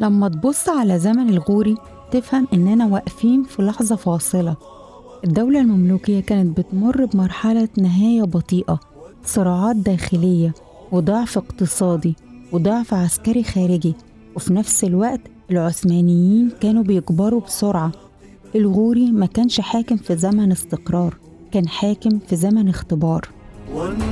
لما تبص على زمن الغوري تفهم إننا واقفين في لحظة فاصلة. الدولة المملوكية كانت بتمر بمرحلة نهاية بطيئة، صراعات داخلية وضعف اقتصادي وضعف عسكري خارجي، وفي نفس الوقت العثمانيين كانوا بيكبروا بسرعة. الغوري ما كانش حاكم في زمن استقرار، كان حاكم في زمن اختبار.